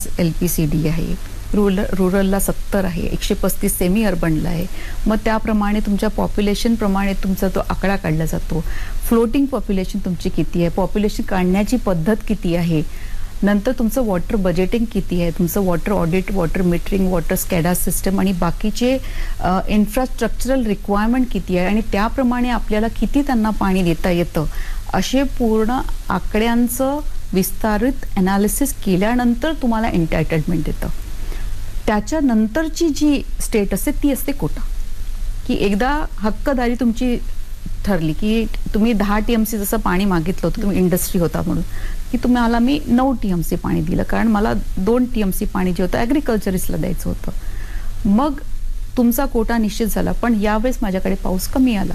LPCD आहे, रुरलला 70 आहे, 135 semi अर्बनला आहे. मग त्याप्रमाणे तुमच्या पॉप्युलेशन प्रमाणे तुमचा तो आकडा काढला जातो. फ्लोटिंग पॉप्युलेशन तुमची किती आहे, पॉप्युलेशन काढण्याची पद्धत किती आहे, नंतर तुमचं वॉटर बजेटिंग किती आहे, तुमचं water audit, water metering, water स्कॅडा system आणि बाकीचे इन्फ्रास्ट्रक्चरल रिक्वायरमेंट किती आहे आणि त्याप्रमाणे आपल्याला किती त्यांना पाणी देता येतं, असे पूर्ण आकड्यांचं विस्तारित ॲनालिसिस केल्यानंतर तुम्हाला एन्टायटलमेंट येतं. त्याच्यानंतरची जी स्टेट असते ती असते कोटा, की एकदा हक्कदारी तुमची ठरली की तुम्ही 10 TMC जसं पाणी मागितलं होतं, तुम्ही इंडस्ट्री होता म्हणून, की तुम्हाला मी 9 TMC पाणी दिलं, कारण मला 2 TMC पाणी जे होतं ॲग्रिकल्चरिस्टला द्यायचं होतं. मग तुमचा कोटा निश्चित झाला, पण यावेळेस माझ्याकडे पाऊस कमी आला,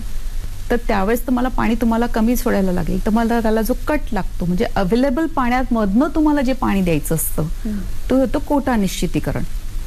तर त्यावेळेस तर मला पाणी तुम्हाला कमी सोडायला लागेल, तर मला त्याला जो कट लागतो म्हणजे अवेलेबल पाण्यामधनं तुम्हाला जे पाणी द्यायचं असतं तो होतं कोटा निश्चितीकरण.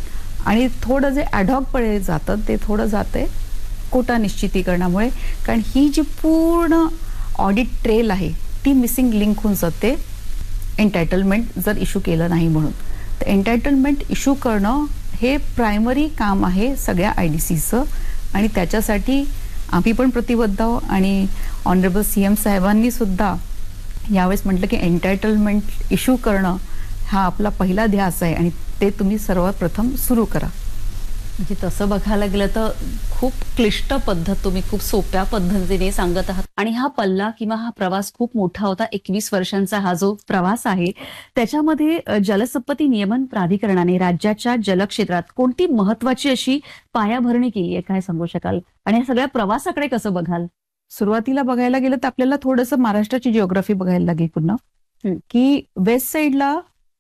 आणि थोडं जे ॲडहॉकपणे जातं ते थोडं जातंय कोटा निश्चितीकरणामुळे, कारण ही जी पूर्ण ऑडिट ट्रेल आहे ती मिसिंग लिंक होऊन जाते एन्टायटलमेंट जर इश्यू केलं नाही म्हणून. तर एन्टायटलमेंट इश्यू करणं हे प्रायमरी काम आहे सगळ्या IDCचं, आणि त्याच्यासाठी आम्ही पण प्रतिबद्ध आहोत. आणि ऑनरेबल CM साहेबांनी सुद्धा यावेळेस म्हटलं की एन्टायटलमेंट इश्यू करणं हा आपला पहिला ध्यास आहे आणि ते तुम्ही सर्वात प्रथम सुरू करा. म्हणजे तसं बघायला गेलं तर खूप क्लिष्ट पद्धत तुम्ही खूप सोप्या पद्धतीने सांगत आहात. आणि हा पल्ला किंवा हा प्रवास खूप मोठा होता. 21 वर्षांचा हा जो प्रवास आहे त्याच्यामध्ये जलसंपत्ती नियमन प्राधिकरणाने राज्याच्या जलक्षेत्रात कोणती महत्वाची अशी पायाभरणी केली आहे, काय सांगू शकाल? आणि या सगळ्या प्रवासाकडे कसं बघाल? सुरुवातीला बघायला गेलं तर आपल्याला थोडंसं महाराष्ट्राची जिओग्राफी बघायला लागेल पुन्हा, की वेस्ट साईडला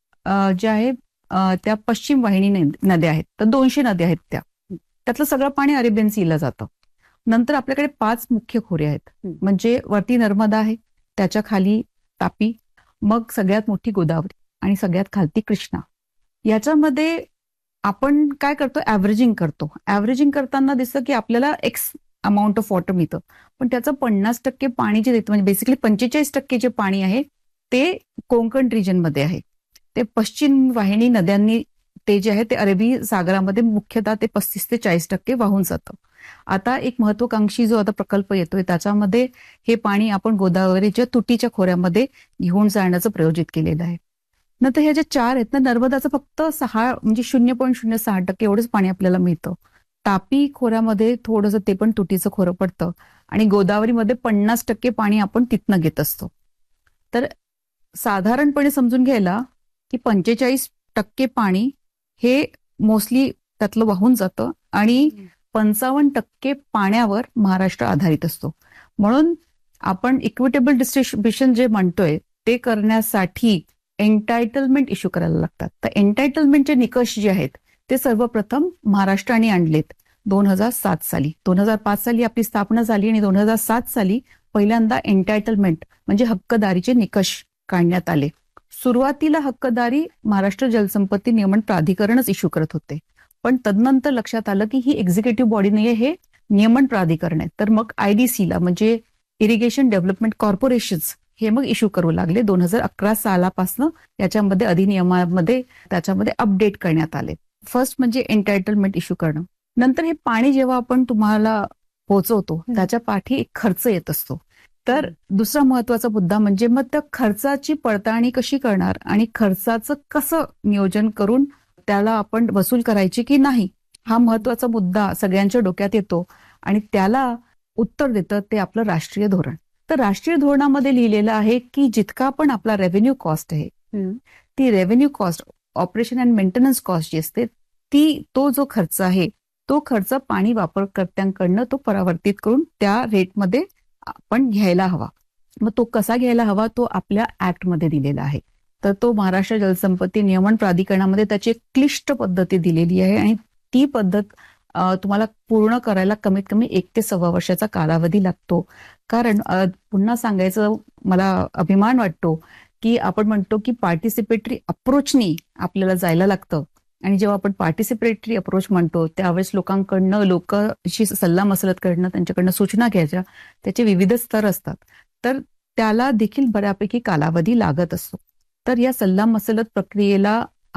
ज्या आहे त्या पश्चिम वाहिनी नद्या आहेत, तर 200 नद्या आहेत त्यातलं सगळं पाणी अरेबियन सीला जातं. नंतर आपल्याकडे 5 मुख्य खोरे आहेत, म्हणजे वरती नर्मदा आहे, त्याच्या खाली तापी, मग सगळ्यात मोठी गोदावरी आणि सगळ्यात खालती कृष्णा. याच्यामध्ये आपण काय करतो, ऍव्हरेजिंग करतो. ऍव्हरेजिंग करताना दिसतं की आपल्याला एक्स अमाऊंट ऑफ वॉटर मिळतं, पण त्याचं 50% पाणी जे देतं, म्हणजे बेसिकली 45% जे पाणी आहे ते कोकण रिजनमध्ये आहे. ते पश्चिम वाहिनी नद्यांनी ते जे आहे ते अरबी सागरामध्ये मुख्यतः ते 35 ते 40% वाहून जातं. आता एक महत्वाकांक्षी जो आता प्रकल्प येतोय त्याच्यामध्ये हे पाणी आपण गोदावरीच्या तुटीच्या खोऱ्यामध्ये घेऊन जाण्याचं प्रयोजित केलेलं आहे. नंतर ह्या ज्या 4 आहेत ना, नर्मदाचं फक्त 6 म्हणजे 0.06% एवढंच पाणी आपल्याला मिळतं. तापी खोऱ्यामध्ये थोडंसं ते पण तुटीचं खोरं पडतं आणि गोदावरीमध्ये 50% पाणी आपण तिथनं घेत असतो. तर साधारणपणे समजून घ्यायला की 45% पाणी हे मोस्टली त्यातलं वाहून जातं आणि 55% पाण्यावर महाराष्ट्र आधारित असतो. म्हणून आपण इक्विटेबल डिस्ट्रीब्युशन जे म्हणतोय ते करण्यासाठी एन्टायटलमेंट इश्यू करायला लागतात. तर एन्टायटलमेंटचे निकष जे आहेत ते सर्वप्रथम महाराष्ट्राने आणलेत 2007 साली. 2005 साली आपली स्थापना झाली आणि 2007 साली पहिल्यांदा एन्टायटलमेंट म्हणजे हक्कदारीचे निकष काढण्यात आले. सुरुवातीला हक्कदारी महाराष्ट्र जलसंपत्ती नियमन प्राधिकरणच इश्यू करत होते, पण तदनंतर लक्षात आलं की ही एक्झिक्युटिव्ह बॉडी नाहीये, हे नियमन प्राधिकरण आहे. तर मग IDCला म्हणजे इरिगेशन डेव्हलपमेंट कॉर्पोरेशन्स हे मग इश्यू करू लागले. 2011 सालापासून याच्यामध्ये अधिनियमामध्ये त्याच्यामध्ये अपडेट करण्यात आले. फर्स्ट म्हणजे एन्टायटलमेंट इश्यू करणं. नंतर हे पाणी जेव्हा आपण तुम्हाला पोहोचवतो त्याच्या पाठी एक खर्च येत असतो. तर दुसरा महत्वाचा मुद्दा म्हणजे मग त्या खर्चाची पडताळणी कशी करणार आणि खर्चाचं कसं नियोजन करून त्याला आपण वसूल करायची की नाही, हा महत्वाचा मुद्दा सगळ्यांच्या डोक्यात येतो आणि त्याला उत्तर देतं ते आपलं राष्ट्रीय धोरण. तर राष्ट्रीय धोरणामध्ये लिहिलेलं आहे की जितका पण आपला रेव्हेन्यू कॉस्ट आहे ती revenue cost, operation and maintenance cost जी असते ती, तो जो खर्च आहे तो खर्च पाणी वापरकर्त्यांकडनं तो परावर्तित करून त्या रेटमध्ये आपण घ्यायला हवा. मग तो कसा घ्यायला हवा तो आपल्या ऍक्टमध्ये दिलेला आहे. तर तो महाराष्ट्र जलसंपत्ती नियमन प्राधिकरणामध्ये त्याची एक क्लिष्ट पद्धती दिलेली आहे आणि ती पद्धत तुम्हाला पूर्ण करायला कमीत कमी 1 ते 1.25 वर्षाचा कालावधी लागतो. कारण पुन्हा सांगायचं मला अभिमान वाटतो की आपण म्हणतो की पार्टिसिपेटरी अप्रोचनी आपल्याला जायला लागतं, आणि जेव्हा आपण पार्टिसिपेटरी अप्रोच म्हणतो त्यावेळेस लोकांशी सल्ला मसलत करणं, त्यांच्याकडनं सूचना घ्यायच्या, त्याचे विविध स्तर असतात. तर त्याला देखील बऱ्यापैकी कालावधी लागत असतो. तर या सल्ला मसलत प्रक्रियेला